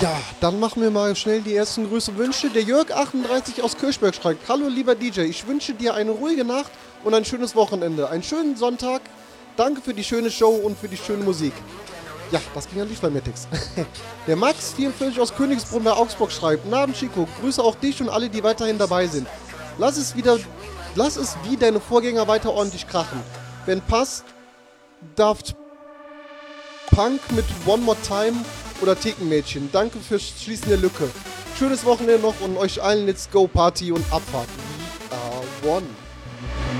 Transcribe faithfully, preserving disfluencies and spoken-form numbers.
Ja, dann machen wir mal schnell die ersten Grüße Wünsche. Der Jörg achtunddreißig aus Kirchberg schreibt: Hallo lieber D J, ich wünsche dir eine ruhige Nacht und ein schönes Wochenende. Einen schönen Sonntag. Danke für die schöne Show und für die schöne Musik. Ja, das ging an die Flametics. Der Max vierundvierzig aus Königsbrunn bei Augsburg schreibt: Namen Chico, grüße auch dich und alle, die weiterhin dabei sind. Lass es wieder, lass es wie deine Vorgänger weiter ordentlich krachen. Wenn passt, Daft Punk mit One More Time oder Thekenmädchen. Danke fürs Schließen der Lücke. Schönes Wochenende noch und euch allen Let's Go Party und Abfahrt. We are one.